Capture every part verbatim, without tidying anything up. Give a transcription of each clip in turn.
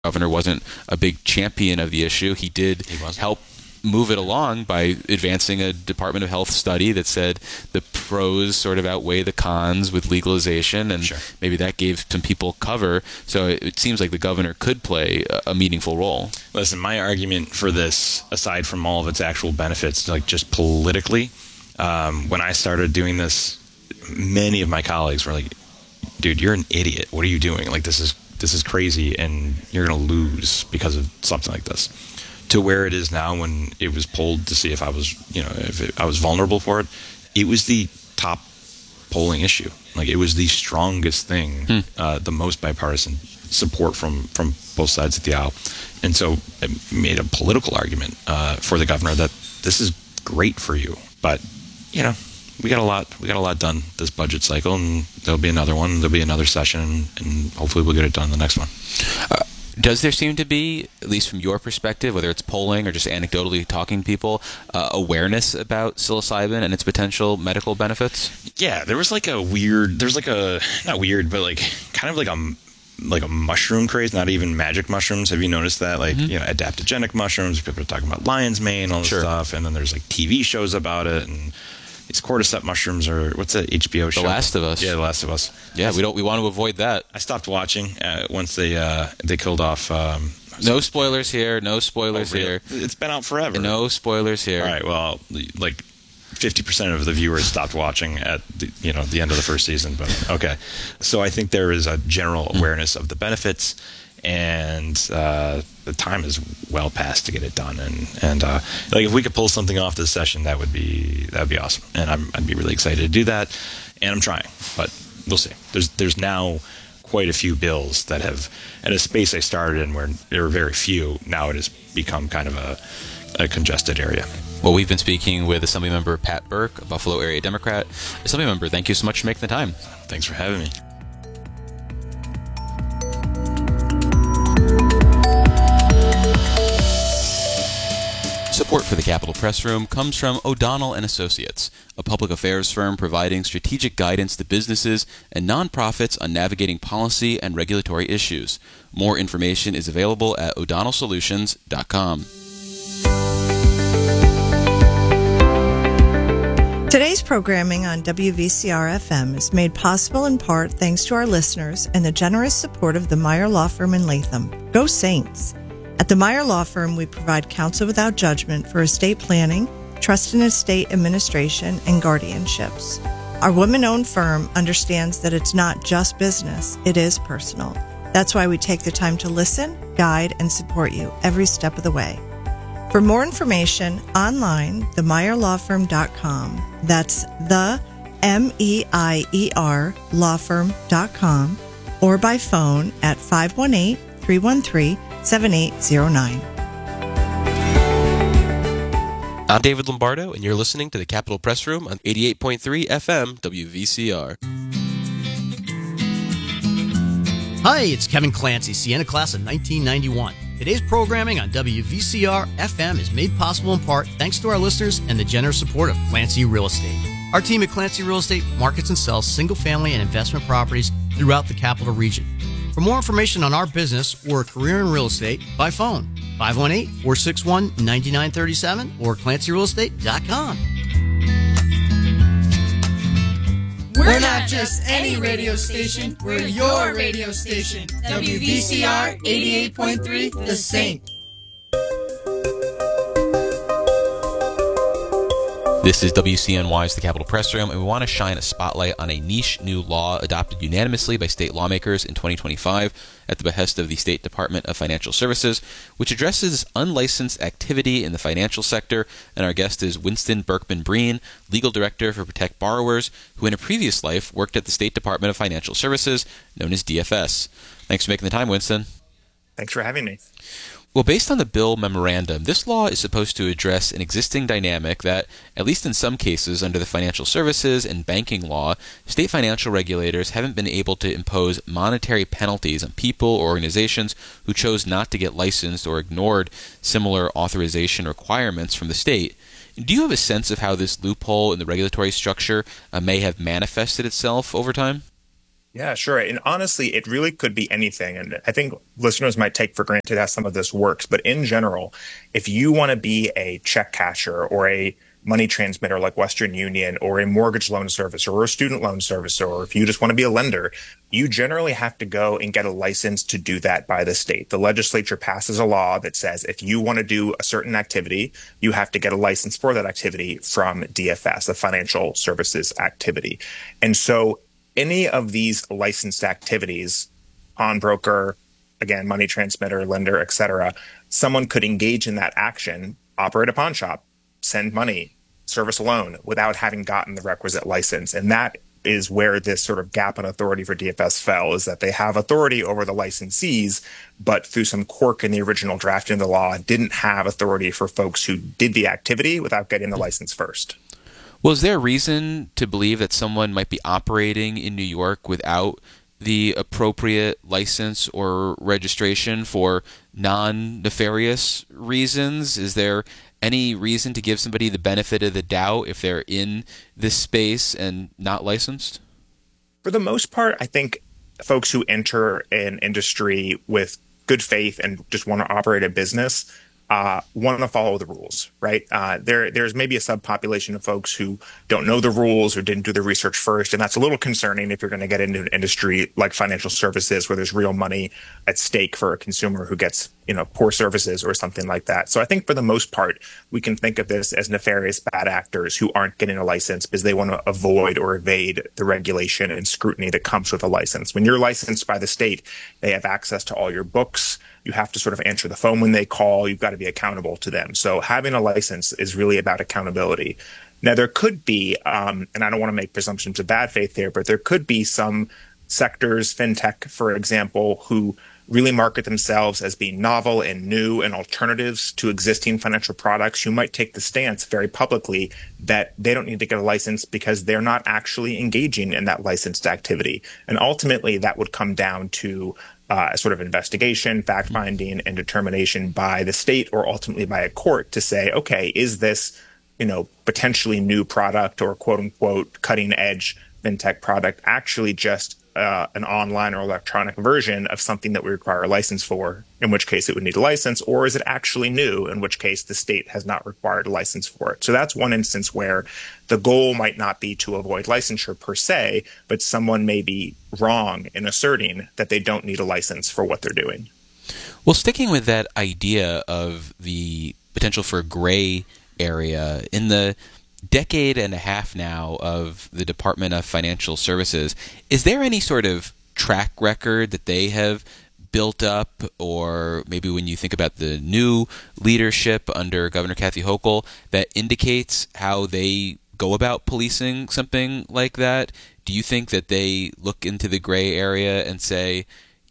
governor wasn't a big champion of the issue. He did he help move it along by advancing a Department of Health study that said the pros sort of outweigh the cons with legalization, and sure. maybe that gave some people cover. So it, it seems like the governor could play a, a meaningful role. Listen, my argument for this, aside from all of its actual benefits, like just politically, um, when I started doing this, many of my colleagues were like, dude, you're an idiot. What are you doing? Like, this is this is crazy, and you're going to lose because of something like this. To where it is now, when it was polled to see if I was, you know, if it, I was vulnerable for it, it was the top polling issue. Like, it was the strongest thing, hmm. uh, the most bipartisan support from, from both sides of the aisle. And so it made a political argument uh, for the governor that this is great for you. But, you know, we got a lot we got a lot done this budget cycle, and there'll be another one, there'll be another session, and, and hopefully we'll get it done the next one. Uh, Does there seem to be, at least from your perspective, whether it's polling or just anecdotally talking to people, uh, awareness about psilocybin and its potential medical benefits? Yeah, there was like a weird, there's like a, not weird, but like kind of like a, like a mushroom craze, not even magic mushrooms. Have you noticed that? Like, mm-hmm. you know, adaptogenic mushrooms, people are talking about lion's mane, all this sure. stuff. And then there's like T V shows about it, and these cordyceps mushrooms are, what's that H B O show? The Last of Us. Yeah, The Last of Us. Yeah, we don't. We want to avoid that. I stopped watching uh, once they uh, they killed off. Um, no spoilers here. No spoilers oh, really? here. It's been out forever. No spoilers here. All right. Well, like fifty percent of the viewers stopped watching at the, you know the end of the first season. But okay, so I think there is a general awareness of the benefits. And uh, the time is well past to get it done, and and uh, like if we could pull something off this session, that would be that would be awesome, and I'm, I'd be really excited to do that, and I'm trying, but we'll see. There's there's now quite a few bills that have, at a space I started in where there were very few, now it has become kind of a, a congested area. Well, we've been speaking with Assemblymember Pat Burke, a Buffalo area Democrat. Assemblymember, thank you so much for making the time. Thanks for having me. Support for the Capitol Press Room comes from O'Donnell and Associates, a public affairs firm providing strategic guidance to businesses and nonprofits on navigating policy and regulatory issues. More information is available at o'donnell solutions dot com. Today's programming on W V C R F M is made possible in part thanks to our listeners and the generous support of the Meyer Law Firm in Latham. Go Saints! At the Meyer Law Firm, we provide counsel without judgment for estate planning, trust and estate administration, and guardianships. Our women-owned firm understands that it's not just business, it is personal. That's why we take the time to listen, guide, and support you every step of the way. For more information, online, the meyer law firm dot com. That's the M E I E R law firm dot com, or by phone at five one eight, three one three, seven eight zero nine. I'm David Lombardo, and you're listening to the Capitol Press Room on eighty-eight point three F M W V C R. Hi, it's Kevin Clancy, Siena class of nineteen ninety-one. Today's programming on W V C R F M is made possible in part thanks to our listeners and the generous support of Clancy Real Estate. Our team at Clancy Real Estate markets and sells single-family and investment properties throughout the Capital Region. For more information on our business or a career in real estate, by phone, five one eight, four six one, nine nine three seven or clancy real estate dot com. We're not just any radio station, we're your radio station. W V C R eighty-eight point three, The Saint. This is W C N Y's The Capitol Press Room, and we want to shine a spotlight on a niche new law adopted unanimously by state lawmakers in twenty twenty-five at the behest of the State Department of Financial Services, which addresses unlicensed activity in the financial sector. And our guest is Winston Berkman-Breen, Legal Director for Protect Borrowers, who in a previous life worked at the State Department of Financial Services, known as D F S. Thanks for making the time, Winston. Thanks for having me. Well, based on the bill memorandum, this law is supposed to address an existing dynamic that, at least in some cases under the financial services and banking law, state financial regulators haven't been able to impose monetary penalties on people or organizations who chose not to get licensed or ignored similar authorization requirements from the state. Do you have a sense of how this loophole in the regulatory structure uh, may have manifested itself over time? Yeah, sure. And honestly, it really could be anything. And I think listeners might take for granted how some of this works. But in general, if you want to be a check casher or a money transmitter like Western Union or a mortgage loan servicer or a student loan servicer, or if you just want to be a lender, you generally have to go and get a license to do that by the state. The legislature passes a law that says if you want to do a certain activity, you have to get a license for that activity from D F S, the Financial Services Activity. And so any of these licensed activities, pawnbroker, again, money transmitter, lender, et cetera, someone could engage in that action, operate a pawn shop, send money, service a loan without having gotten the requisite license. And that is where this sort of gap in authority for D F S fell, is that they have authority over the licensees, but through some quirk in the original drafting of the law, didn't have authority for folks who did the activity without getting the license first. Well, is there a reason to believe that someone might be operating in New York without the appropriate license or registration for non-nefarious reasons? Is there any reason to give somebody the benefit of the doubt if they're in this space and not licensed? For the most part, I think folks who enter an industry with good faith and just want to operate a business Uh, want to follow the rules, right? Uh, there, there's maybe a subpopulation of folks who don't know the rules or didn't do the research first, and that's a little concerning if you're going to get into an industry like financial services where there's real money at stake for a consumer who gets, you know, poor services or something like that. So I think for the most part, we can think of this as nefarious bad actors who aren't getting a license because they want to avoid or evade the regulation and scrutiny that comes with a license. When you're licensed by the state, they have access to all your books. You have to sort of answer the phone when they call. You've got to be accountable to them. So having a license is really about accountability. Now, there could be, um, and I don't want to make presumptions of bad faith here, but there could be some sectors, fintech, for example, who really market themselves as being novel and new and alternatives to existing financial products, who might take the stance very publicly that they don't need to get a license because they're not actually engaging in that licensed activity. And ultimately, that would come down to uh, a sort of investigation, fact-finding, and determination by the state or ultimately by a court to say, okay, is this, you know, potentially new product or quote-unquote cutting-edge fintech product actually just Uh, an online or electronic version of something that we require a license for, in which case it would need a license, or is it actually new, in which case the state has not required a license for it. So that's one instance where the goal might not be to avoid licensure per se, but someone may be wrong in asserting that they don't need a license for what they're doing. Well, sticking with that idea of the potential for a gray area, in the decade and a half now of the Department of Financial Services, is there any sort of track record that they have built up, or maybe when you think about the new leadership under Governor Kathy Hochul, that indicates how they go about policing something like that? Do you think that they look into the gray area and say,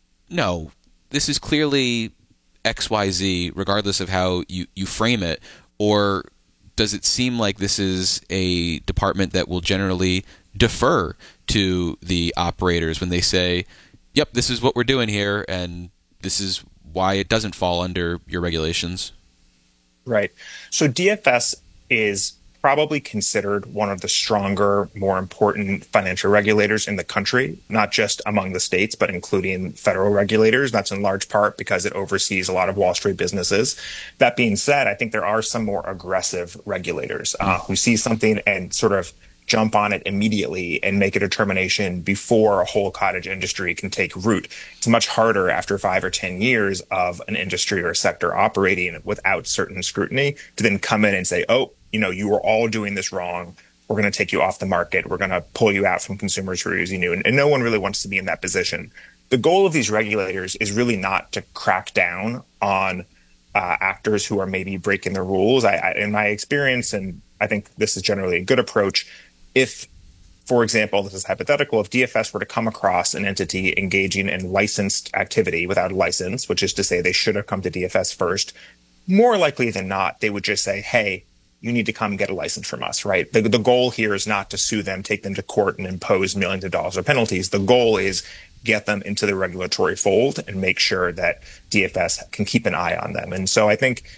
no, this is clearly X Y Z, regardless of how you, you frame it, or does it seem like this is a department that will generally defer to the operators when they say, yep, this is what we're doing here, and this is why it doesn't fall under your regulations? Right. So D F S is probably considered one of the stronger, more important financial regulators in the country, not just among the states, but including federal regulators. That's in large part because it oversees a lot of Wall Street businesses. That being said, I think there are some more aggressive regulators uh, who see something and sort of jump on it immediately and make a determination before a whole cottage industry can take root. It's much harder after five or ten years of an industry or a sector operating without certain scrutiny to then come in and say, oh, you know, you were all doing this wrong. We're going to take you off the market. We're going to pull you out from consumers who are using you. And, and no one really wants to be in that position. The goal of these regulators is really not to crack down on uh, actors who are maybe breaking the rules. I, I, in my experience, and I think this is generally a good approach, if, for example, this is hypothetical, if D F S were to come across an entity engaging in licensed activity without a license, which is to say they should have come to D F S first, more likely than not, they would just say, hey, you need to come get a license from us, right? The, the goal here is not to sue them, take them to court, and impose millions of dollars of penalties. The goal is get them into the regulatory fold and make sure that D F S can keep an eye on them. And so I think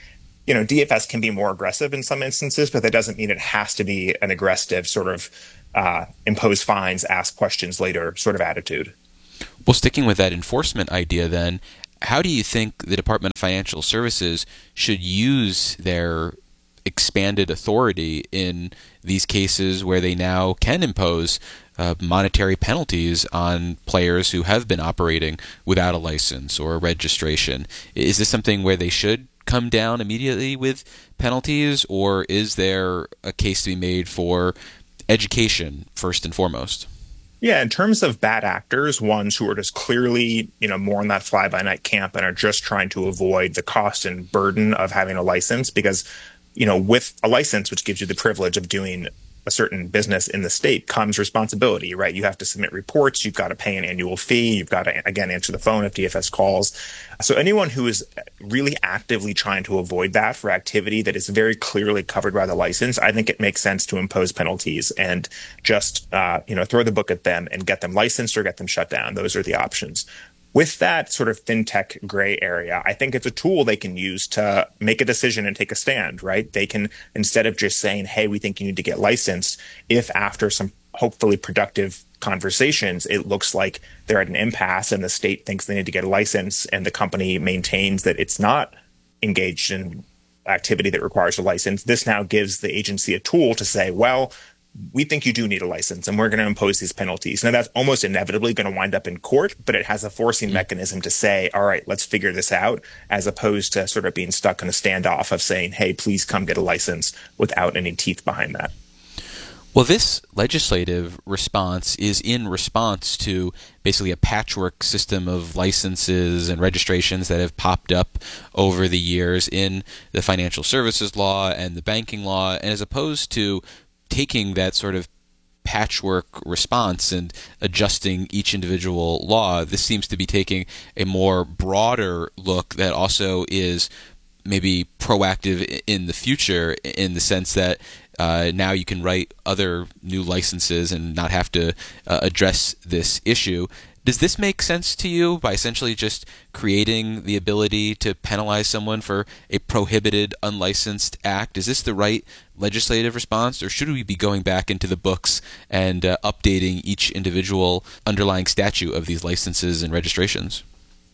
you know, D F S can be more aggressive in some instances, but that doesn't mean it has to be an aggressive sort of uh, impose fines, ask questions later sort of attitude. Well, sticking with that enforcement idea then, how do you think the Department of Financial Services should use their expanded authority in these cases where they now can impose uh, monetary penalties on players who have been operating without a license or a registration? Is this something where they should come down immediately with penalties, or is there a case to be made for education first and foremost? Yeah, in terms of bad actors, ones who are just clearly, you know, more in that fly-by-night camp and are just trying to avoid the cost and burden of having a license, because, you know, with a license, which gives you the privilege of doing a certain business in the state, comes responsibility, right? You have to submit reports. You've got to pay an annual fee. You've got to, again, answer the phone if D F S calls. So anyone who is really actively trying to avoid that for activity that is very clearly covered by the license, I think it makes sense to impose penalties and just, uh, you know, throw the book at them and get them licensed or get them shut down. Those are the options. With that sort of fintech gray area, I think it's a tool they can use to make a decision and take a stand, right? They can, instead of just saying, hey, we think you need to get licensed, if after some hopefully productive conversations, it looks like they're at an impasse and the state thinks they need to get a license and the company maintains that it's not engaged in activity that requires a license, this now gives the agency a tool to say, well, we think you do need a license and we're going to impose these penalties. Now, that's almost inevitably going to wind up in court, but it has a forcing mm-hmm. mechanism to say, all right, let's figure this out, as opposed to sort of being stuck in a standoff of saying, hey, please come get a license without any teeth behind that. Well, this legislative response is in response to basically a patchwork system of licenses and registrations that have popped up over the years in the financial services law and the banking law, and as opposed to taking that sort of patchwork response and adjusting each individual law, this seems to be taking a more broader look that also is maybe proactive in the future, in the sense that uh, now you can write other new licenses and not have to uh, address this issue. Does this make sense to you, by essentially just creating the ability to penalize someone for a prohibited, unlicensed act? Is this the right legislative response, or should we be going back into the books and uh, updating each individual underlying statute of these licenses and registrations?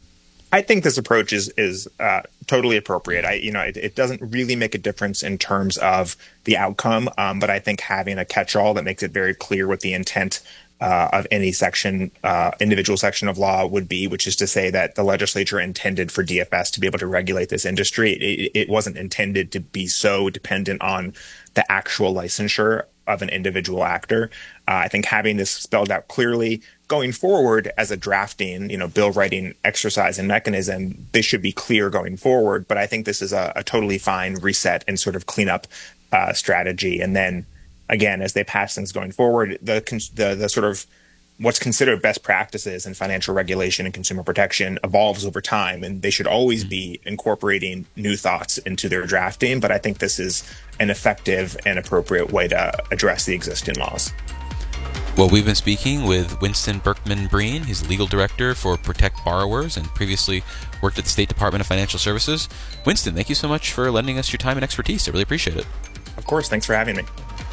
I think this approach is is uh, totally appropriate. I, you know, it, it doesn't really make a difference in terms of the outcome, um, but I think having a catch-all that makes it very clear what the intent Uh, of any section, uh, individual section of law would be, which is to say that the legislature intended for D F S to be able to regulate this industry. It, it wasn't intended to be so dependent on the actual licensure of an individual actor. Uh, I think having this spelled out clearly going forward as a drafting, you know, bill writing exercise and mechanism, this should be clear going forward. But I think this is a, a totally fine reset and sort of cleanup uh, strategy. And then again, as they pass things going forward, the, the the sort of what's considered best practices in financial regulation and consumer protection evolves over time, and they should always be incorporating new thoughts into their drafting. But I think this is an effective and appropriate way to address the existing laws. Well, we've been speaking with Winston Berkman-Breen. He's the legal director for Protect Borrowers and previously worked at the State Department of Financial Services. Winston, thank you so much for lending us your time and expertise. I really appreciate it. Of course. Thanks for having me.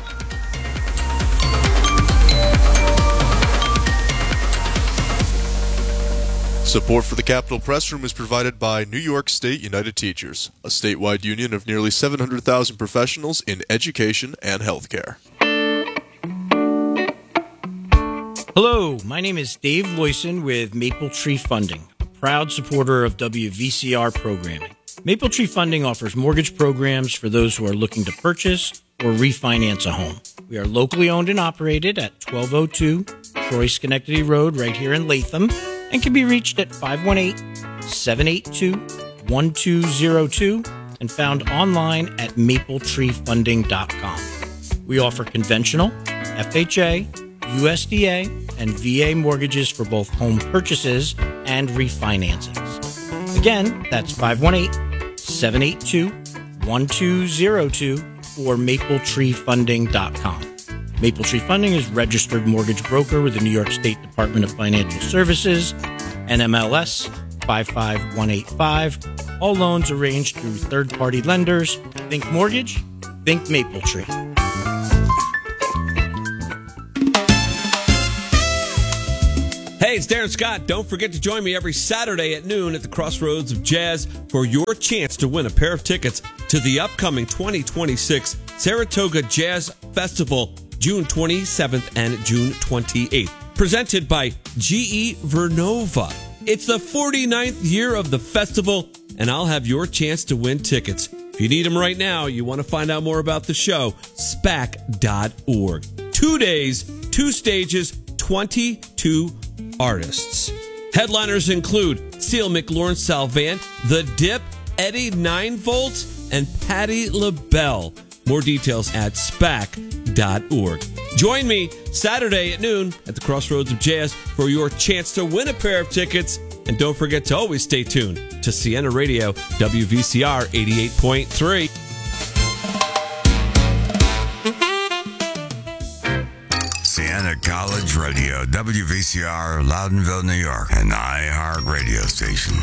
Support for the Capitol Press Room is provided by New York State United Teachers, a statewide union of nearly seven hundred thousand professionals in education and healthcare. Hello, my name is Dave Loyson with Maple Tree Funding, a proud supporter of W V C R programming. Maple Tree Funding offers mortgage programs for those who are looking to purchase or refinance a home. We are locally owned and operated at twelve oh two Troy Schenectady Road right here in Latham, and can be reached at five one eight, seven eight two, one two zero two and found online at maple tree funding dot com. We offer conventional, F H A, U S D A, and V A mortgages for both home purchases and refinancings. Again, that's five one eight, seven eight two, one two zero two or maple tree funding dot com. Maple Tree Funding is registered mortgage broker with the New York State Department of Financial Services, N M L S five five one eight five, All loans arranged through third-party lenders. Think mortgage, think Mapletree. Hey, it's Darren Scott. Don't forget to join me every Saturday at noon at the Crossroads of Jazz for your chance to win a pair of tickets to the upcoming twenty twenty-six Saratoga Jazz Festival, June twenty-seventh and June twenty-eighth. Presented by G E Vernova. It's the forty-ninth year of the festival, and I'll have your chance to win tickets. If you need them right now, you want to find out more about the show, SPAC dot org. Two days, two stages, twenty-two artists. Headliners include Seal McLaurin Salvant, The Dip, Eddie nine volts, and Patti LaBelle. More details at SPAC dot org. Join me Saturday at noon at the Crossroads of Jazz for your chance to win a pair of tickets. And don't forget to always stay tuned to Siena Radio, W V C R eighty-eight point three. Siena College Radio, W V C R, Loudonville, New York, an iHeart radio station.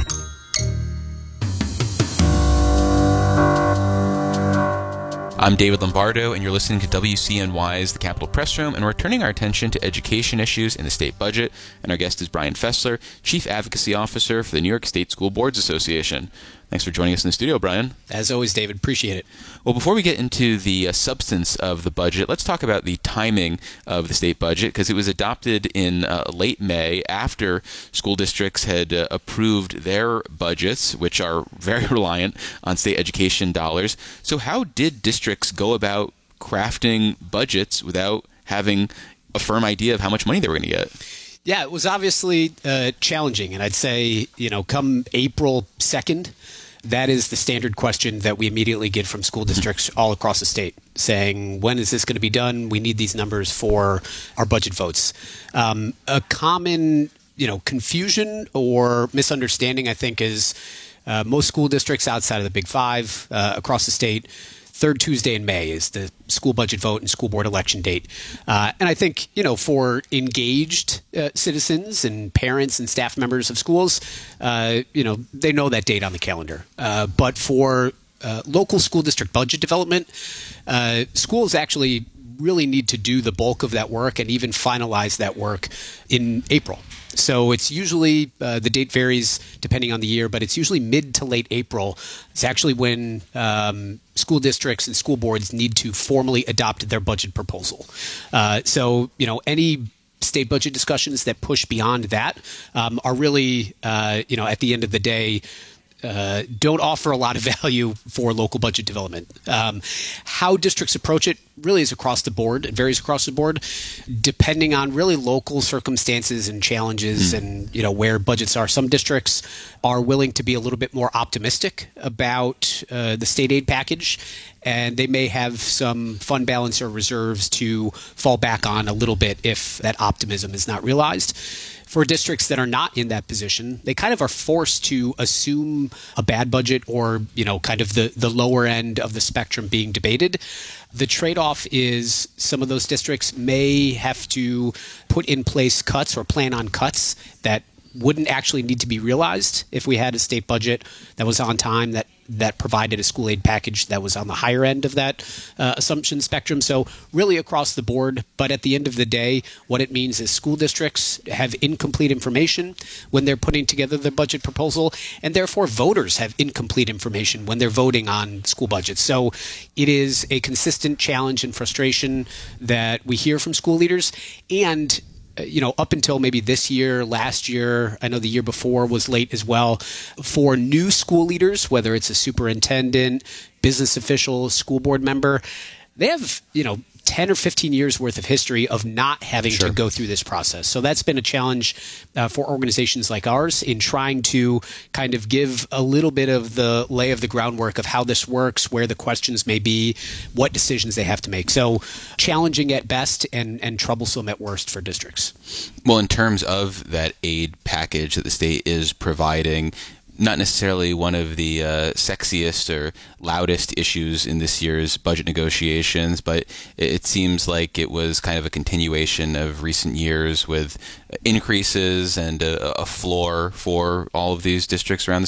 I'm David Lombardo, and you're listening to W C N Y's The Capitol Press Room, and we're turning our attention to education issues in the state budget. And our guest is Brian Fessler, Chief Advocacy Officer for the New York State School Boards Association. Thanks for joining us in the studio, Brian. As always, David. Appreciate it. Well, before we get into the uh, substance of the budget, let's talk about the timing of the state budget, because it was adopted in uh, late May after school districts had uh, approved their budgets, which are very reliant on state education dollars. So how did districts go about crafting budgets without having a firm idea of how much money they were going to get? Yeah, it was obviously uh, challenging. And I'd say, you know, come April second, that is the standard question that we immediately get from school districts all across the state, saying, when is this going to be done? We need these numbers for our budget votes. Um, a common, you know, confusion or misunderstanding, I think, is uh, most school districts outside of the Big Five uh, across the state, third Tuesday in May is the school budget vote and school board election date. Uh, and I think, you know, for engaged uh, citizens and parents and staff members of schools, uh, you know, they know that date on the calendar. Uh, but for uh, local school district budget development, uh, schools actually really need to do the bulk of that work and even finalize that work in April. So it's usually, uh, the date varies depending on the year, but it's usually mid to late April. It's actually when um, school districts and school boards need to formally adopt their budget proposal. Uh, so, you know, any state budget discussions that push beyond that um, are really, uh, you know, at the end of the day, Uh, don't offer a lot of value for local budget development. Um, how districts approach it really is across the board. It varies across the board, depending on really local circumstances and challenges mm. and, you know, where budgets are. Some districts are willing to be a little bit more optimistic about uh, the state aid package, and they may have some fund balance or reserves to fall back on a little bit if that optimism is not realized. For districts that are not in that position, they kind of are forced to assume a bad budget or, you know, kind of the, the lower end of the spectrum being debated. The trade-off is some of those districts may have to put in place cuts or plan on cuts that wouldn't actually need to be realized if we had a state budget that was on time, that that provided a school aid package that was on the higher end of that uh, assumption spectrum. So really across the board. But at the end of the day, what it means is school districts have incomplete information when they're putting together their budget proposal, and therefore voters have incomplete information when they're voting on school budgets. So it is a consistent challenge and frustration that we hear from school leaders. And you know, up until maybe this year, last year, I know the year before was late as well, for new school leaders, whether it's a superintendent, business official, school board member, they have, you know, ten or fifteen years worth of history of not having sure. to go through this process. So that's been a challenge uh, for organizations like ours in trying to kind of give a little bit of the lay of the groundwork of how this works, where the questions may be, what decisions they have to make. So challenging at best and, and troublesome at worst for districts. Well, in terms of that aid package that the state is providing, not necessarily one of the uh, sexiest or loudest issues in this year's budget negotiations, but it seems like it was kind of a continuation of recent years with increases and a, a floor for all of these districts around the state.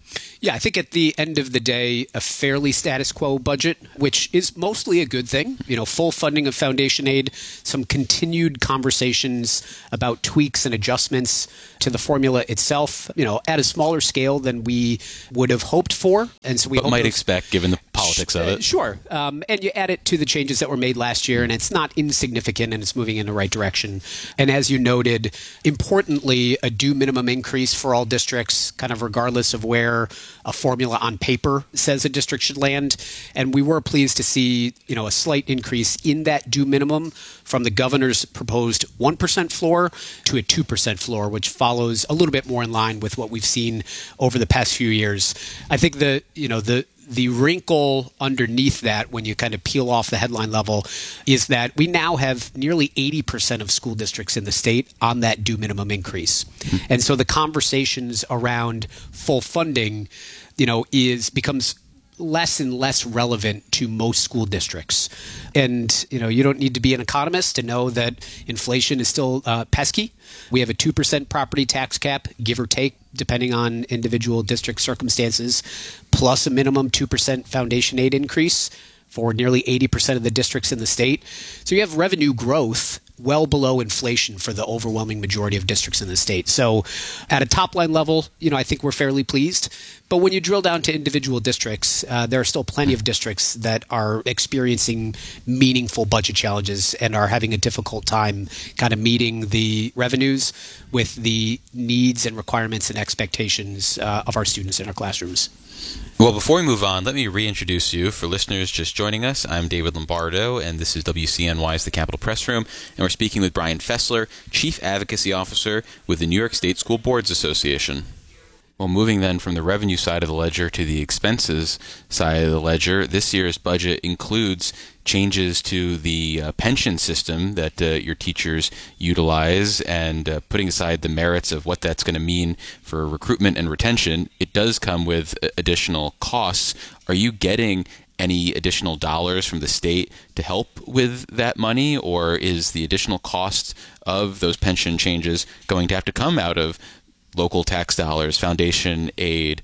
Yeah, I think at the end of the day, a fairly status quo budget, which is mostly a good thing. You know, full funding of foundation aid, some continued conversations about tweaks and adjustments to the formula itself, you know, at a smaller scale than we would have hoped for. And so we but hope might those- expect given the politics of it. Uh, sure. Um, and you add it to the changes that were made last year, and it's not insignificant, and it's moving in the right direction. And as you noted, importantly, a due minimum increase for all districts, kind of regardless of where a formula on paper says a district should land. And we were pleased to see, you know, a slight increase in that due minimum from the governor's proposed one percent floor to a two percent floor, which follows a little bit more in line with what we've seen over the past few years. I think the, you know, the The wrinkle underneath that, when you kind of peel off the headline level, is that we now have nearly eighty percent of school districts in the state on that due minimum increase. And so the conversations around full funding, you know, is becomes less and less relevant to most school districts. And, you know, you don't need to be an economist to know that inflation is still uh, pesky. We have a two percent property tax cap, give or take, depending on individual district circumstances, plus a minimum two percent foundation aid increase for nearly eighty percent of the districts in the state. So you have revenue growth well below inflation for the overwhelming majority of districts in the state. So at a top line level, you know, I think we're fairly pleased. But when you drill down to individual districts, uh, there are still plenty of districts that are experiencing meaningful budget challenges and are having a difficult time kind of meeting the revenues with the needs and requirements and expectations uh, of our students in our classrooms. Well, before we move on, let me reintroduce you. For listeners just joining us, I'm David Lombardo, and this is W C N Y's The Capitol Press Room, and we're speaking with Brian Fessler, Chief Advocacy Officer with the New York State School Boards Association. Well, moving then from the revenue side of the ledger to the expenses side of the ledger, this year's budget includes changes to the uh, pension system that uh, your teachers utilize, and uh, putting aside the merits of what that's going to mean for recruitment and retention, it does come with additional costs. Are you getting any additional dollars from the state to help with that money, or is the additional cost of those pension changes going to have to come out of local tax dollars, foundation aid,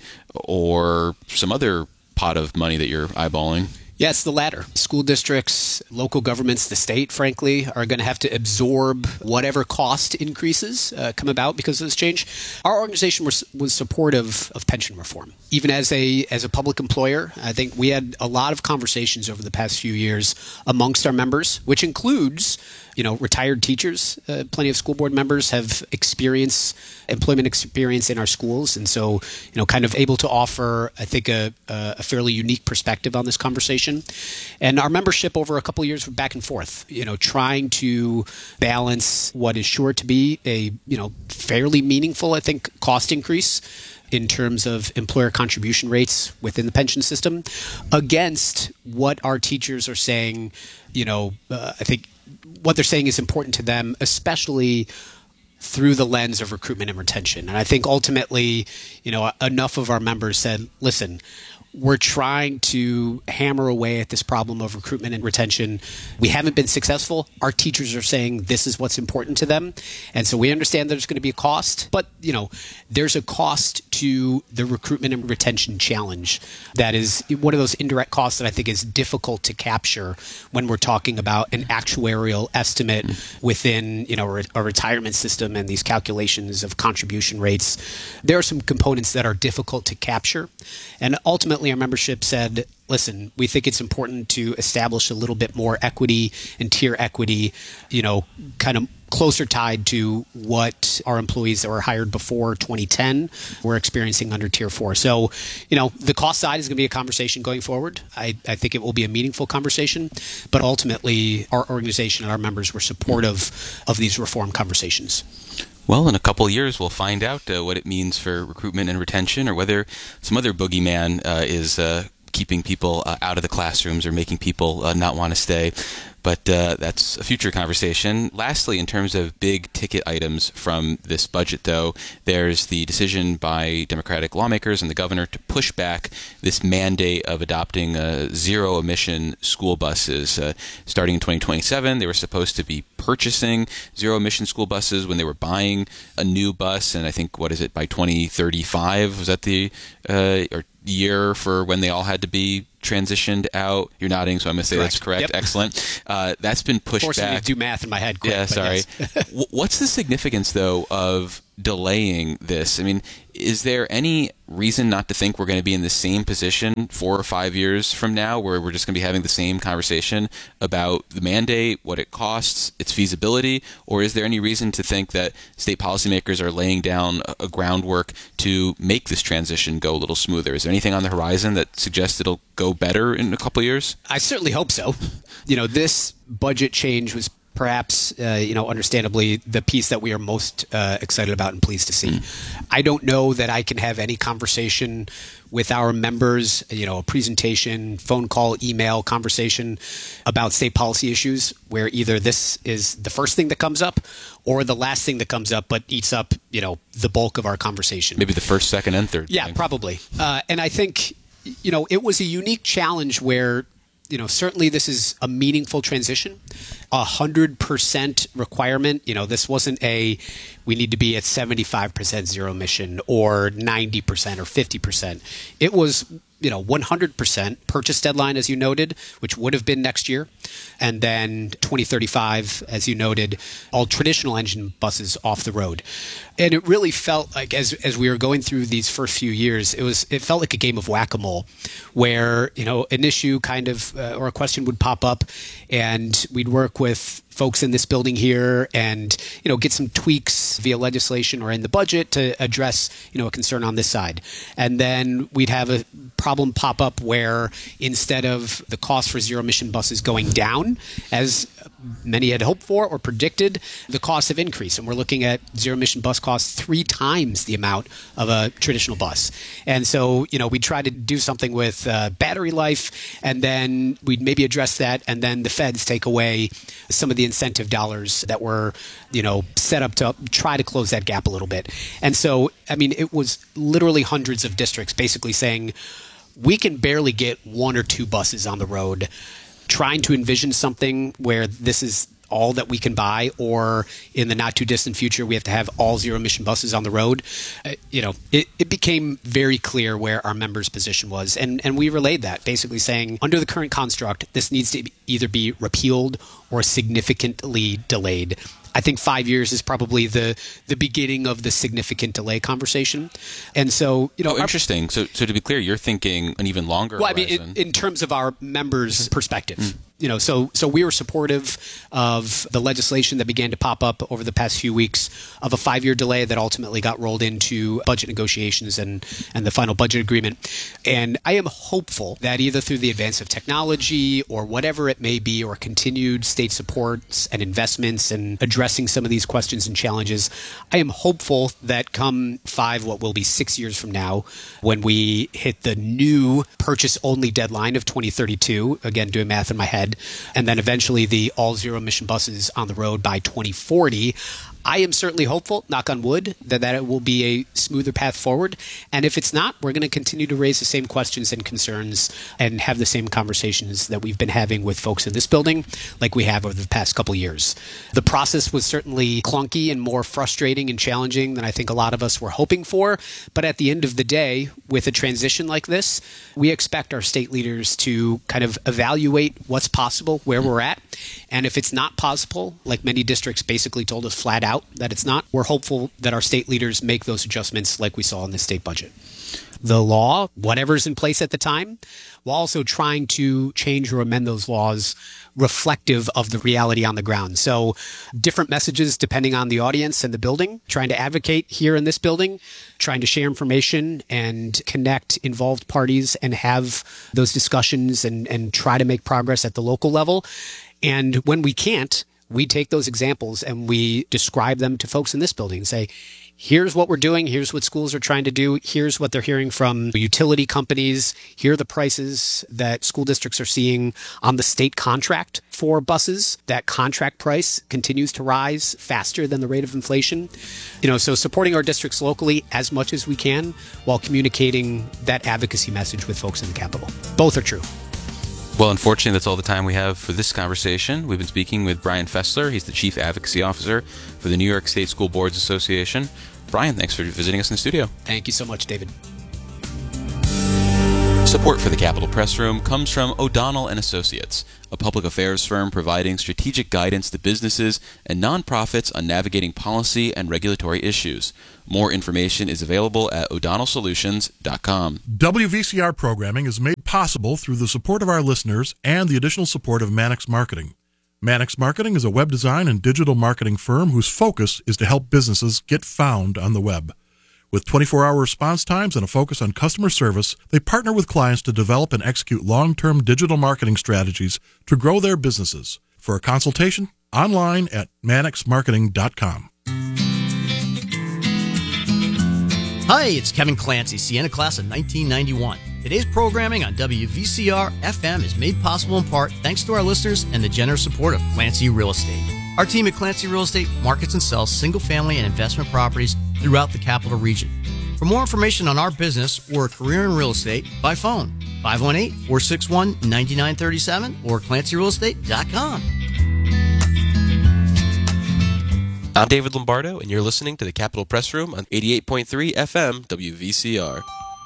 or some other pot of money that you're eyeballing? Yeah, it's the latter. School districts, local governments, the state, frankly, are going to have to absorb whatever cost increases uh, come about because of this change. Our organization was, was supportive of pension reform. Even as a as a public employer, I think we had a lot of conversations over the past few years amongst our members, which includes, you know, retired teachers. Uh, plenty of school board members have experience, employment experience in our schools. And so, you know, kind of able to offer, I think, a, a fairly unique perspective on this conversation. And our membership over a couple of years were back and forth, you know, trying to balance what is sure to be a, you know, fairly meaningful, I think, cost increase in terms of employer contribution rates within the pension system against what our teachers are saying. You know, uh, I think what they're saying is important to them, especially through the lens of recruitment and retention. And I think ultimately, you know, enough of our members said, listen, we're trying to hammer away at this problem of recruitment and retention. We haven't been successful. Our teachers are saying this is what's important to them. And so we understand there's going to be a cost, but, you know, there's a cost to the recruitment and retention challenge. That is one of those indirect costs that I think is difficult to capture when we're talking about an actuarial estimate within, you know, a retirement system and these calculations of contribution rates. There are some components that are difficult to capture. And ultimately, our membership said, listen, we think it's important to establish a little bit more equity and tier equity, you know, kind of closer tied to what our employees that were hired before twenty ten were experiencing under tier four. So, you know, the cost side is going to be a conversation going forward. I, I think it will be a meaningful conversation, but ultimately our organization and our members were supportive of these reform conversations. Well, in a couple of years, we'll find out uh, what it means for recruitment and retention, or whether some other boogeyman uh, is uh, keeping people uh, out of the classrooms or making people uh, not want to stay. But uh, that's a future conversation. Lastly, in terms of big ticket items from this budget, though, there's the decision by Democratic lawmakers and the governor to push back this mandate of adopting uh, zero-emission school buses. Uh, starting in twenty twenty-seven, they were supposed to be purchasing zero-emission school buses when they were buying a new bus, and I think, what is it, by twenty thirty-five, was that the uh, or year for when they all had to be transitioned out? You're nodding, so I'm going to say correct. That's correct. Yep. Excellent. Uh, that's been pushed Forcing back. me to do math in my head quick. Yeah, sorry. Yes. What's the significance, though, of delaying this? I mean, is there any reason not to think we're going to be in the same position four or five years from now, where we're just going to be having the same conversation about the mandate, what it costs, its feasibility? Or is there any reason to think that state policymakers are laying down a groundwork to make this transition go a little smoother? Is there anything on the horizon that suggests it'll go better in a couple of years? I certainly hope so. You know, this budget change was perhaps, uh, you know, understandably, the piece that we are most uh, excited about and pleased to see. Mm. I don't know that I can have any conversation with our members, you know, a presentation, phone call, email conversation about state policy issues where either this is the first thing that comes up or the last thing that comes up, but eats up, you know, the bulk of our conversation. Maybe the first, second, and third. Yeah, thing. probably. Uh, and I think, you know, it was a unique challenge where, you know, certainly this is a meaningful transition, a hundred percent requirement. You know, this wasn't a, we need to be at seventy-five percent zero emission or ninety percent or fifty percent. It was, you know, one hundred percent purchase deadline, as you noted, which would have been next year. And then twenty thirty-five, as you noted, all traditional engine buses off the road. And it really felt like as as we were going through these first few years, it was it felt like a game of whack-a-mole where, you know, an issue kind of uh, or a question would pop up and we'd work with folks in this building here and, you know, get some tweaks via legislation or in the budget to address, you know, a concern on this side. And then we'd have a problem pop up where instead of the cost for zero emission buses going down, as many had hoped for or predicted, the costs have increased. And we're looking at zero emission bus costs three times the amount of a traditional bus. And so, you know, we try to do something with uh, battery life, and then we'd maybe address that, and then the feds take away some of the incentive dollars that were, you know, set up to try to close that gap a little bit. And so, I mean, it was literally hundreds of districts basically saying, we can barely get one or two buses on the road, trying to envision something where this is all that we can buy, or in the not too distant future, we have to have all zero emission buses on the road. Uh, you know, it, it became very clear where our members' position was. And, and we relayed that, basically saying, under the current construct, this needs to either be repealed or significantly delayed. I think five years is probably the the beginning of the significant delay conversation. And so, you know, oh, interesting. Our, so, so to be clear, you're thinking an even longer well, horizon. I mean, in, in terms of our members' perspective. Mm. You know, so so we were supportive of the legislation that began to pop up over the past few weeks of a five-year delay that ultimately got rolled into budget negotiations and, and the final budget agreement. And I am hopeful that either through the advance of technology or whatever it may be, or continued state supports and investments and addressing some of these questions and challenges, I am hopeful that come five, what will be six years from now, when we hit the new purchase-only deadline of twenty thirty-two, again, doing math in my head, and then eventually the all zero emission buses on the road by twenty forty, I am certainly hopeful, knock on wood, that, that it will be a smoother path forward. And if it's not, we're going to continue to raise the same questions and concerns and have the same conversations that we've been having with folks in this building like we have over the past couple of years. The process was certainly clunky and more frustrating and challenging than I think a lot of us were hoping for. But at the end of the day, with a transition like this, we expect our state leaders to kind of evaluate what's possible, where we're at. And if it's not possible, like many districts basically told us flat out that it's not, we're hopeful that our state leaders make those adjustments like we saw in the state budget. The law, whatever's in place at the time, while also trying to change or amend those laws reflective of the reality on the ground. So different messages depending on the audience and the building, trying to advocate here in this building, trying to share information and connect involved parties and have those discussions and, and try to make progress at the local level. And when we can't, we take those examples and we describe them to folks in this building and say, here's what we're doing. Here's what schools are trying to do. Here's what they're hearing from utility companies. Here are the prices that school districts are seeing on the state contract for buses. That contract price continues to rise faster than the rate of inflation. You know, so supporting our districts locally as much as we can while communicating that advocacy message with folks in the Capitol. Both are true. Well, unfortunately, that's all the time we have for this conversation. We've been speaking with Brian Fessler. He's the Chief Advocacy Officer for the New York State School Boards Association. Brian, thanks for visiting us in the studio. Thank you so much, David. Support for the Capitol Press Room comes from O'Donnell and Associates, a public affairs firm providing strategic guidance to businesses and nonprofits on navigating policy and regulatory issues. More information is available at o'donnell solutions dot com. W V C R programming is made possible through the support of our listeners and the additional support of Mannix Marketing. Mannix Marketing is a web design and digital marketing firm whose focus is to help businesses get found on the web. With twenty-four hour response times and a focus on customer service, they partner with clients to develop and execute long-term digital marketing strategies to grow their businesses. For a consultation, online at mannix marketing dot com. Hi, it's Kevin Clancy, Sienna class of nineteen ninety-one. Today's programming on W V C R F M is made possible in part thanks to our listeners and the generous support of Clancy Real Estate. Our team at Clancy Real Estate markets and sells single-family and investment properties throughout the Capital Region. For more information on our business or a career in real estate, by phone, five one eight, four six one, nine nine three seven or clancy real estate dot com. I'm David Lombardo, and you're listening to the Capitol Press Room on eighty-eight point three F M W V C R.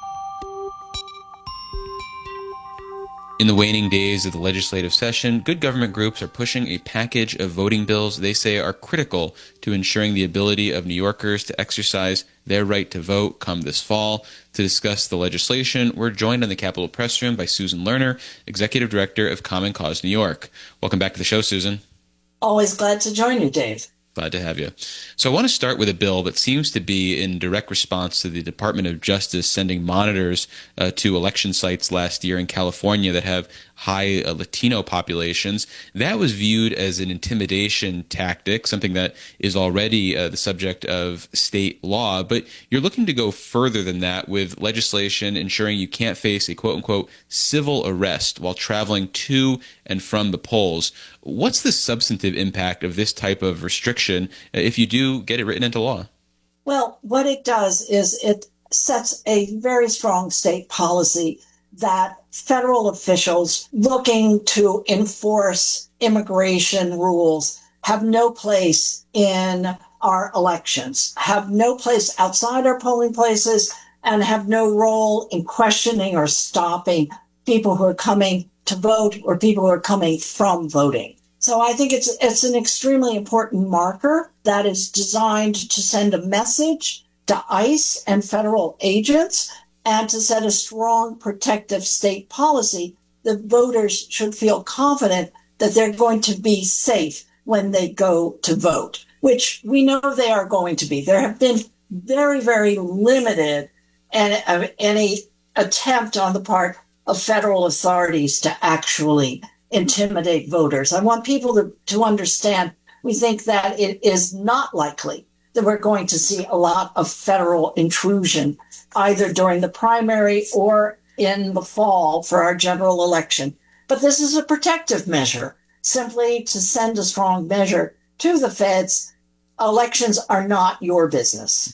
In the waning days of the legislative session, good government groups are pushing a package of voting bills they say are critical to ensuring the ability of New Yorkers to exercise their right to vote come this fall. To discuss the legislation, we're joined in the Capitol Press Room by Susan Lerner, Executive Director of Common Cause New York. Welcome back to the show, Susan. Always glad to join you, Dave. Glad to have you. So I want to start with a bill that seems to be in direct response to the Department of Justice sending monitors uh, to election sites last year in California that have high uh, Latino populations. That was viewed as an intimidation tactic, something that is already uh, the subject of state law. But you're looking to go further than that with legislation ensuring you can't face a quote-unquote civil arrest while traveling to and from the polls. What's the substantive impact of this type of restriction if you do get it written into law? Well, what it does is it sets a very strong state policy that federal officials looking to enforce immigration rules have no place in our elections, have no place outside our polling places, and have no role in questioning or stopping people who are coming to vote or people who are coming from voting. So I think it's it's an extremely important marker that is designed to send a message to ICE and federal agents and to set a strong protective state policy that voters should feel confident that they're going to be safe when they go to vote, which we know they are going to be. There have been very, very limited and uh, any attempt on the part of federal authorities to actually intimidate voters. I want people to, to understand we think that it is not likely that we're going to see a lot of federal intrusion either during the primary or in the fall for our general election. But this is a protective measure, simply to send a strong measure to the feds. Elections are not your business.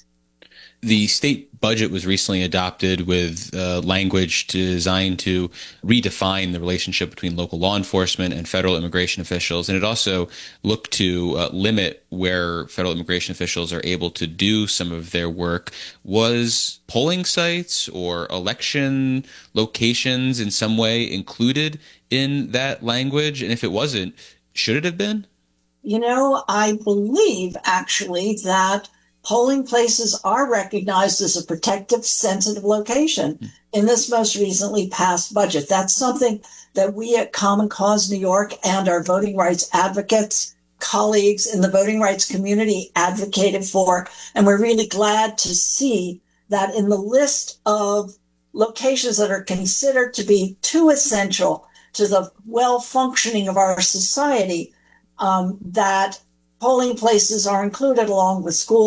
The state budget was recently adopted with uh, language designed to redefine the relationship between local law enforcement and federal immigration officials. And it also looked to uh, limit where federal immigration officials are able to do some of their work. Was polling sites or election locations in some way included in that language? And if it wasn't, should it have been? You know, I believe actually that polling places are recognized as a protective, sensitive location in this most recently passed budget. That's something that we at Common Cause New York and our voting rights advocates, colleagues in the voting rights community advocated for. And we're really glad to see that in the list of locations that are considered to be too essential to the well-functioning of our society, um, that polling places are included along with schools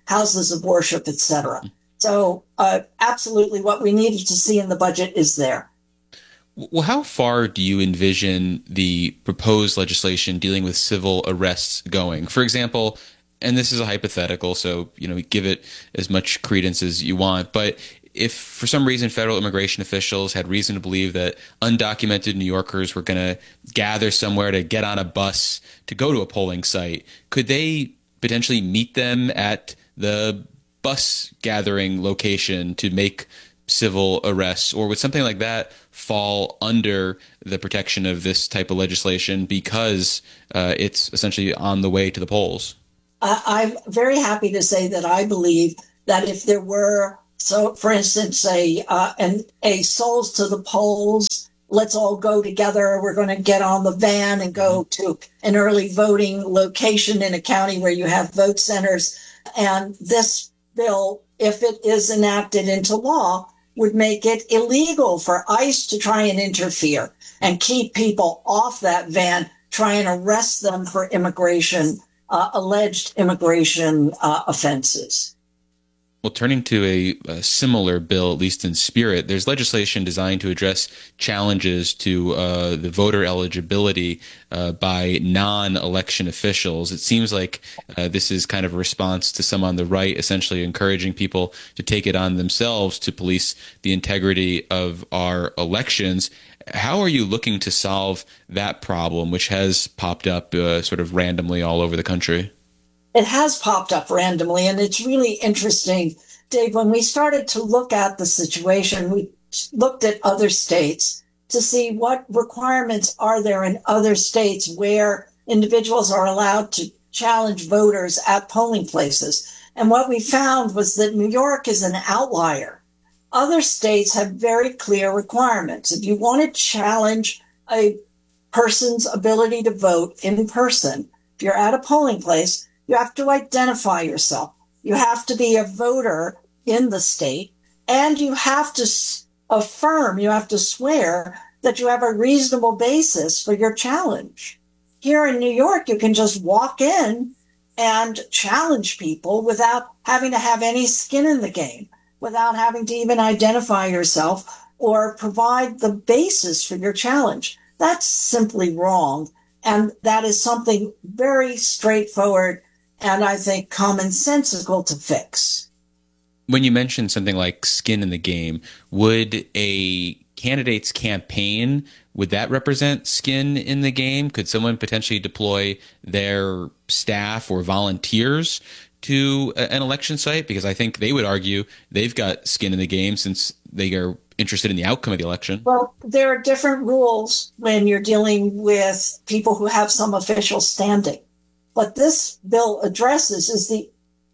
houses of worship, et cetera. So uh, absolutely what we needed to see in the budget is there. Well, how far do you envision the proposed legislation dealing with civil arrests going? For example, and this is a hypothetical, so you know, give it as much credence as you want, but if for some reason federal immigration officials had reason to believe that undocumented New Yorkers were going to gather somewhere to get on a bus to go to a polling site, could they potentially meet them at the bus gathering location to make civil arrests, or would something like that fall under the protection of this type of legislation because uh, it's essentially on the way to the polls? Uh, I'm very happy to say that I believe that if there were, so for instance, a uh, an, a souls to the polls, let's all go together, we're going to get on the van and go to an early voting location in a county where you have vote centers, and this bill, if it is enacted into law, would make it illegal for ICE to try and interfere and keep people off that van, try and arrest them for immigration, uh, alleged immigration uh, offenses. Well, turning to a, a similar bill, at least in spirit, there's legislation designed to address challenges to uh, the voter eligibility uh, by non-election officials. It seems like uh, this is kind of a response to some on the right, essentially encouraging people to take it on themselves to police the integrity of our elections. How are you looking to solve that problem, which has popped up uh, sort of randomly all over the country? It has popped up randomly, and it's really interesting, Dave. When we started to look at the situation, we looked at other states to see what requirements are there in other states where individuals are allowed to challenge voters at polling places. And what we found was that New York is an outlier. Other states have very clear requirements. If you want to challenge a person's ability to vote in person, if you're at a polling place, you have to identify yourself. You have to be a voter in the state, and you have to affirm, you have to swear that you have a reasonable basis for your challenge. Here in New York, you can just walk in and challenge people without having to have any skin in the game, without having to even identify yourself or provide the basis for your challenge. That's simply wrong. And that is something very straightforward and I think commonsensical to fix. When you mentioned something like skin in the game, would a candidate's campaign, would that represent skin in the game? Could someone potentially deploy their staff or volunteers to an election site? Because I think they would argue they've got skin in the game since they are interested in the outcome of the election. Well, there are different rules when you're dealing with people who have some official standing. What this bill addresses is the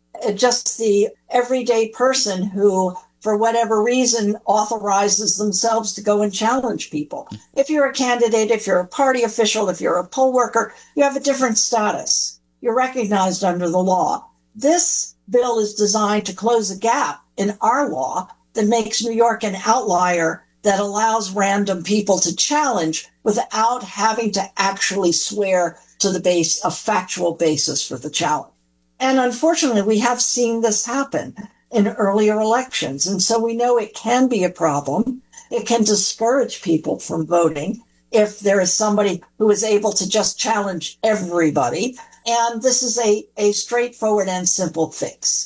just the everyday person who, for whatever reason, authorizes themselves to go and challenge people. If you're a candidate, if you're a party official, if you're a poll worker, you have a different status. You're recognized under the law. This bill is designed to close a gap in our law that makes New York an outlier that allows random people to challenge without having to actually swear to the base, a factual basis for the challenge. And unfortunately, we have seen this happen in earlier elections. And so we know it can be a problem. It can discourage people from voting if there is somebody who is able to just challenge everybody. And this is a, a straightforward and simple fix.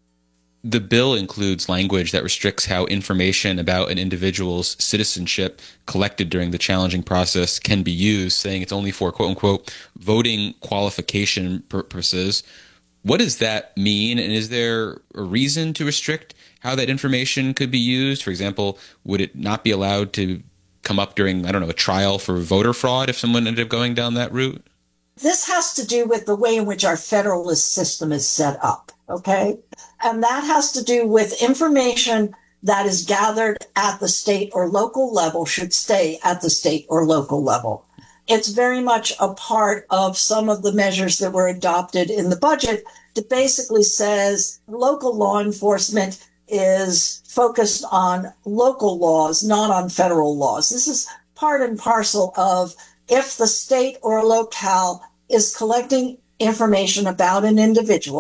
The bill includes language that restricts how information about an individual's citizenship collected during the challenging process can be used, saying it's only for quote-unquote voting qualification purposes. What does that mean, and is there a reason to restrict how that information could be used? For example, would it not be allowed to come up during, I don't know, a trial for voter fraud if someone ended up going down that route? This has to do with the way in which our federalist system is set up, okay? And that has to do with information that is gathered at the state or local level should stay at the state or local level. It's very much a part of some of the measures that were adopted in the budget that basically says local law enforcement is focused on local laws, not on federal laws. This is part and parcel of if the state or locale is collecting information about an individual,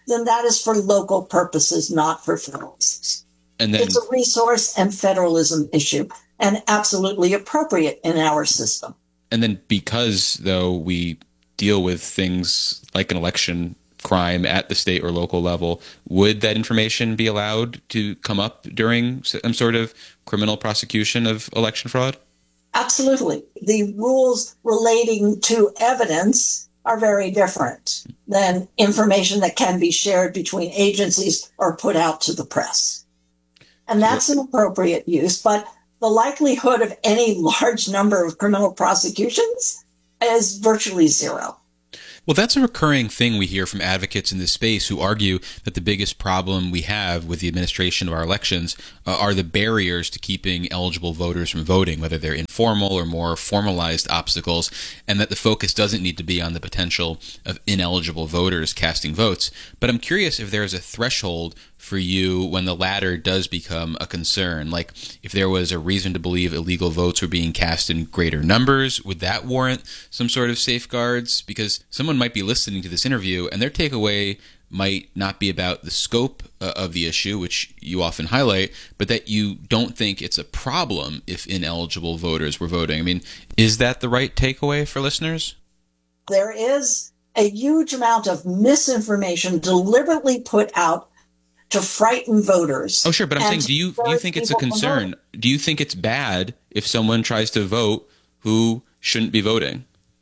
then that is for local purposes, not for federalism. And then, it's a resource and federalism issue, and absolutely appropriate in our system. And then because, though, we deal with things like an election crime at the state or local level, would that information be allowed to come up during some sort of criminal prosecution of election fraud? Absolutely. The rules relating to evidence are very different than information that can be shared between agencies or put out to the press. And that's an appropriate use, but the likelihood of any large number of criminal prosecutions is virtually zero. Well, that's a recurring thing we hear from advocates in this space who argue that the biggest problem we have with the administration of our elections uh, are the barriers to keeping eligible voters from voting, whether they're informal or more formalized obstacles, and that the focus doesn't need to be on the potential of ineligible voters casting votes. But I'm curious if there's a threshold for you when the latter does become a concern. Like, if there was a reason to believe illegal votes were being cast in greater numbers, would that warrant some sort of safeguards? Because someone might be listening to this interview and their takeaway might not be about the scope uh, of the issue, which you often highlight, but that you don't think it's a problem if ineligible voters were voting. I mean, is that the right takeaway for listeners? There is a huge amount of misinformation deliberately put out to frighten voters. Oh, sure, but I'm saying, do you do you think it's a concern? Do you think it's bad if someone tries to vote who shouldn't be voting?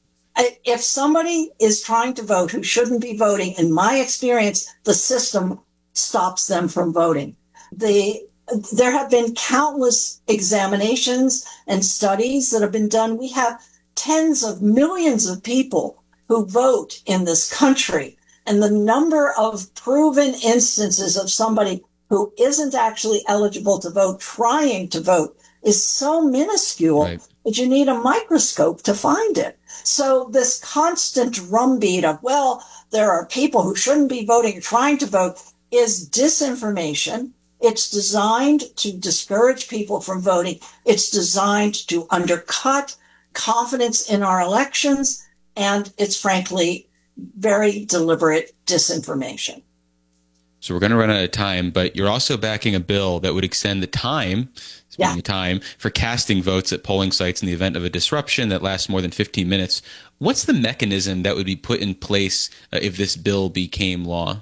If somebody is trying to vote who shouldn't be voting, in my experience, the system stops them from voting. The there have been countless examinations and studies that have been done. We have tens of millions of people who vote in this country. And the number of proven instances of somebody who isn't actually eligible to vote trying to vote is so minuscule right. that you need a microscope to find it. So this constant drumbeat of, well, there are people who shouldn't be voting trying to vote is disinformation. It's designed to discourage people from voting. It's designed to undercut confidence in our elections. And it's frankly very deliberate disinformation. So we're going to run out of time, but you're also backing a bill that would extend the time, yeah. time for casting votes at polling sites in the event of a disruption that lasts more than fifteen minutes. What's the mechanism that would be put in place uh, if this bill became law?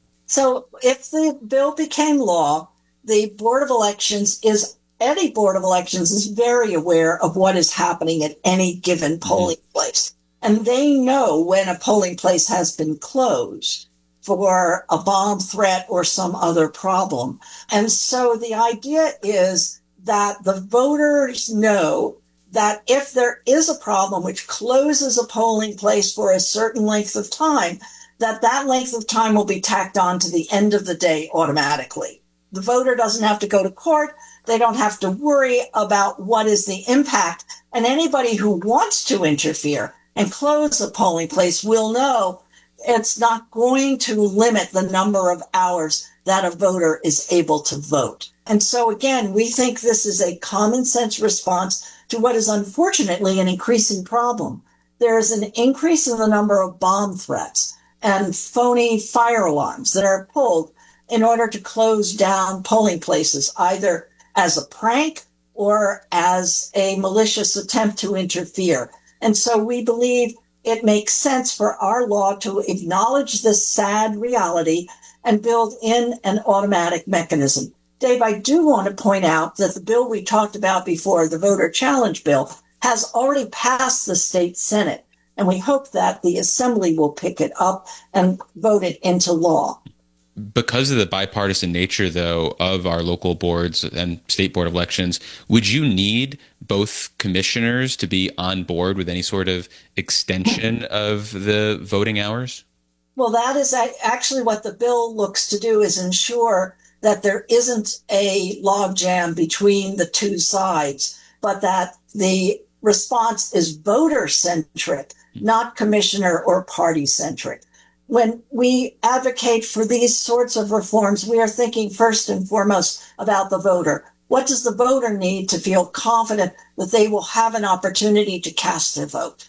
So if the bill became law, the Board of Elections is, any Board of Elections is very aware of what is happening at any given polling mm-hmm. place. And they know when a polling place has been closed for a bomb threat or some other problem. And so the idea is that the voters know that if there is a problem which closes a polling place for a certain length of time, that that length of time will be tacked on to the end of the day automatically. The voter doesn't have to go to court. They don't have to worry about what is the impact. And anybody who wants to interfere and close a polling place will know it's not going to limit the number of hours that a voter is able to vote. And so again, we think this is a common sense response to what is unfortunately an increasing problem. There is an increase in the number of bomb threats and phony fire alarms that are pulled in order to close down polling places, either as a prank or as a malicious attempt to interfere. And so we believe it makes sense for our law to acknowledge this sad reality and build in an automatic mechanism. Dave, I do want to point out that the bill we talked about before, the voter challenge bill, has already passed the state Senate. And we hope that the Assembly will pick it up and vote it into law. Because of the bipartisan nature, though, of our local boards and state board of elections, would you need both commissioners to be on board with any sort of extension of the voting hours? Well, that is actually what the bill looks to do, is ensure that there isn't a logjam between the two sides, but that the response is voter-centric, not commissioner or party-centric. When we advocate for these sorts of reforms, we are thinking first and foremost about the voter. What does the voter need to feel confident that they will have an opportunity to cast their vote?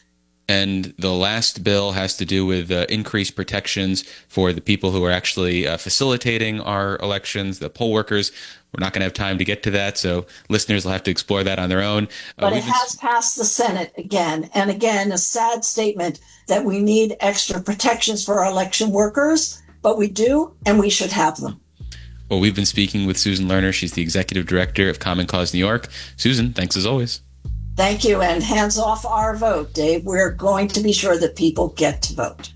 And the last bill has to do with uh, increased protections for the people who are actually uh, facilitating our elections, the poll workers. We're not going to have time to get to that, so listeners will have to explore that on their own. Uh, but it has passed the Senate again. And again, a sad statement that we need extra protections for our election workers, but we do, and we should have them. Well, we've been speaking with Susan Lerner. She's the executive director of Common Cause New York. Susan, thanks as always. Thank you, and hands off our vote, Dave. We're going to be sure that people get to vote.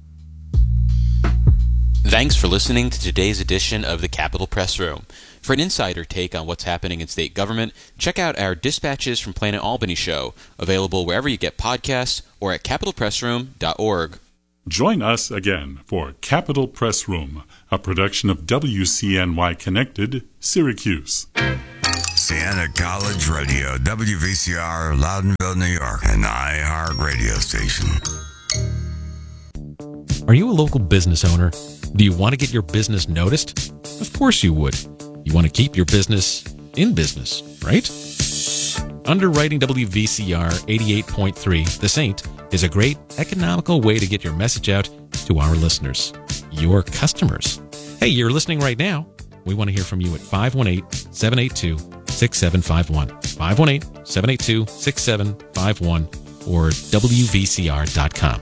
Thanks for listening to today's edition of the Capitol Press Room. For an insider take on what's happening in state government, check out our Dispatches from Planet Albany show, available wherever you get podcasts or at capitol press room dot org. Join us again for Capitol Press Room, a production of W C N Y Connected, Syracuse. Siena College Radio, W V C R, Loudonville, New York, an iHeart radio station. Are you a local business owner? Do you want to get your business noticed? Of course you would. You want to keep your business in business, right? Underwriting W V C R eighty-eight point three, The Saint, is a great economical way to get your message out to our listeners, your customers. Hey, you're listening right now. We want to hear from you at five one eight, seven eight two, six seven five one, five one eight, seven eight two, six seven five one, or W V C R dot com.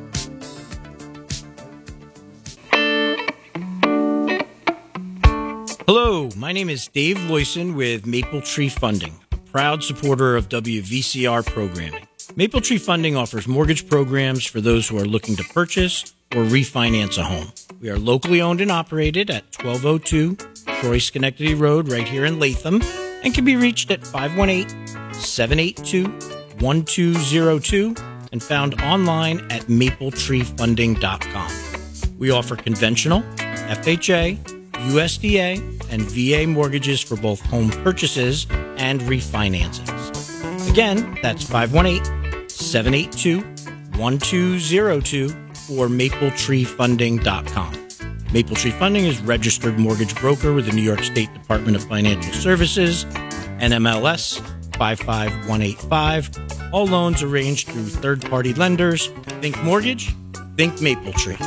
Hello, my name is Dave Loyson with Maple Tree Funding, a proud supporter of W V C R programming. Maple Tree Funding offers mortgage programs for those who are looking to purchase or refinance a home. We are locally owned and operated at twelve oh two Troy Schenectady Road right here in Latham and can be reached at five one eight, seven eight two, one two zero two and found online at maple tree funding dot com. We offer conventional, F H A, U S D A, and V A mortgages for both home purchases and refinancings. Again, that's five one eight, seven eight two, one two zero two or maple tree funding dot com. Maple Tree Funding is registered mortgage broker with the New York State Department of Financial Services, N M L S five five one eight five. All loans arranged through third-party lenders. Think mortgage, think Maple Tree.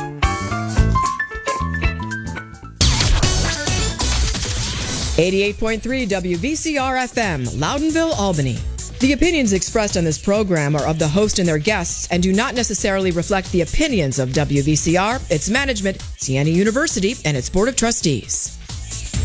eighty-eight point three W V C R F M, Loudonville, Albany. The opinions expressed on this program are of the host and their guests and do not necessarily reflect the opinions of W V C R, its management, Siena University, and its Board of Trustees.